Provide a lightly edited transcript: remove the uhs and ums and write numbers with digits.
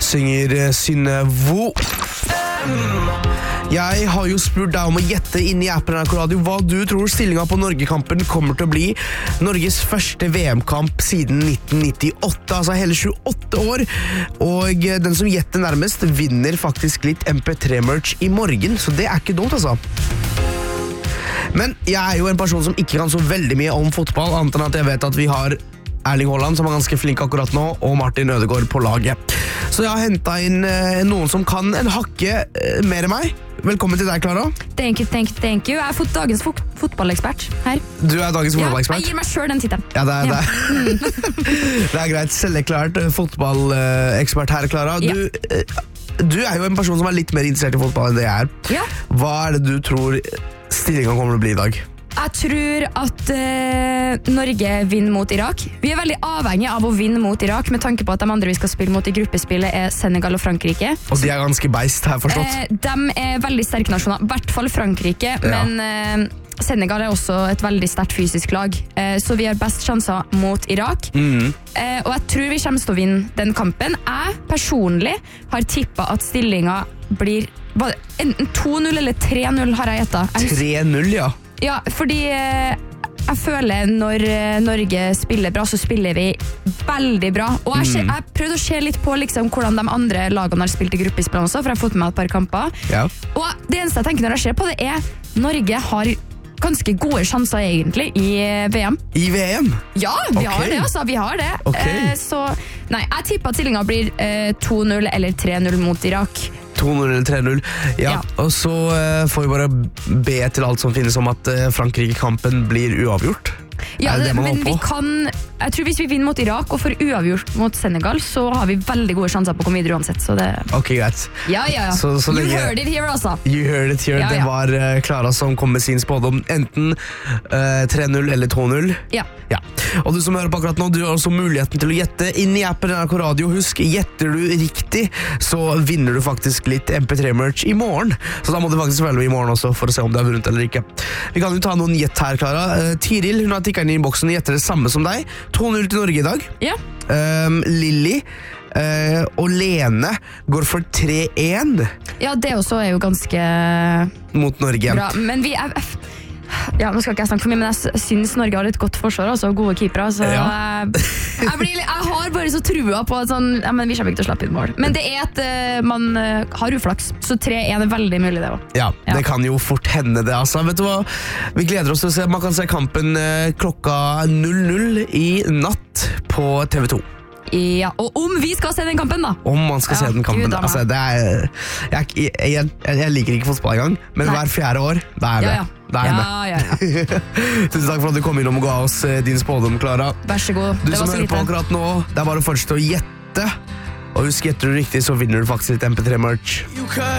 synger Synnøve. Jeg har jo spurt deg om å gjette inn i appen NRK Radio hva du tror stillingen på Norgekampen kommer til å bli. Norges første VM-kamp siden 1998, altså hele 28 år. Og den som gjetter nærmest vinner faktisk litt MP3-merch i morgen, så det er ikke dumt, altså. Men jeg er jo en person som ikke kan så veldig mye om fotball, annet enn at jeg vet at vi har Erling Haaland, som er ganske flink akkurat nå, og Martin Ødegaard på laget. Så jeg har hentet inn noen som kan en hakke mer enn meg. Velkommen til deg, Clara. Thank you. Jeg har fått dagens fotballekspert her. Du er dagens fotballekspert? Ja, jeg gir meg selv den titelen. Ja, det er greit. Selverklært fotballekspert her, Clara. Ja. Du er jo en person som er litt mer interessert i fotball enn det jeg er. Ja. Hva er det du tror stillingen kommer til å bli i dag? Jeg tror at Norge vinner mot Irak. Vi er veldig avhengige av å vinne mot Irak, med tanke på at de andre vi skal spille mot i gruppespillet er Senegal og Frankrike. Og de er ganske beist, har jeg forstått. De er veldig sterke nasjoner, i hvert fall Frankrike, men Senegal er også et veldig sterkt fysisk lag, så vi har best sjanser mot Irak. Og jeg tror vi kommer til å vinne den kampen. Jeg personlig har tippet at stillingen blir enten 2-0 eller 3-0, har jeg gjettet. 3-0, ja. Ja, fordi jeg føler når Norge spiller bra, så spiller vi veldig bra. Og jeg prøvde å se litt på liksom, hvordan de andre lagene har spilt i gruppespillene også, for jeg har fått med et par kamper. Ja. Og det eneste jeg tenker når jeg ser på det er Norge har ganske gode sjanser egentlig i VM. I VM? Ja, vi har det, altså. Vi har det. Okay. Så nei, jeg tipper at stillingen blir 2-0 eller 3-0 mot Irak. 2-0 eller 3-0. Ja. Og så får vi bare be til alt som finnes om at Frankrike-kampen blir uavgjort. Ja, men vi kan. Jeg tror hvis vi vinner mot Irak og får uavgjort mot Senegal, så har vi veldig gode sjanser på å komme videre uansett. Så det... Ok, greit. Ja. Så you lenge... heard it here, altså. You heard it here. Ja. Det var Clara som kom med sin spådom. Enten 3-0 eller 2-0. Ja. Og du som hører på akkurat nå, du har også muligheten til å gjette inn i appen NRK Radio. Husk, gjetter du riktig, så vinner du faktisk litt MP3-merch i morgen. Så da må du faktisk følge med i morgen også for å se om du har vunnet eller ikke. Vi kan jo ta noen gjett her, Clara. Tiril, hun har tikket inn i innboksen og gjetter det samme som deg. 2-0 til Norge i dag. Ja. Lilly og Lene går for 3-1. Ja, det også er jo ganske mot Norge. Bra, men vi er... Ja, nå skal ikke jeg snakke for mye, men jeg synes Norge har et godt forsvar, altså gode keepere, så jeg har bare så trua på at sånn, ja, men vi kommer ikke til å slappe inn mål. Men det er at man har uflaks, så 3-1 er veldig mulig det også. Ja, det kan jo fort hende det, altså. Vet du hva? Vi gleder oss til å se, man kan se kampen klokka 00 i natt på TV 2. Ja, og om vi skal se den kampen da. Om man skal se den kampen altså, det er, jeg liker ikke fotball engang, men hver 4. år da er det. Tusen takk for at du kom inn og ga oss din spådom, Clara. Vær så god. Du som hører på akkurat nå, det er bare å fortsette å gjette. Og husk, gjetter du riktig, så vinner du faktisk litt MP3-merch.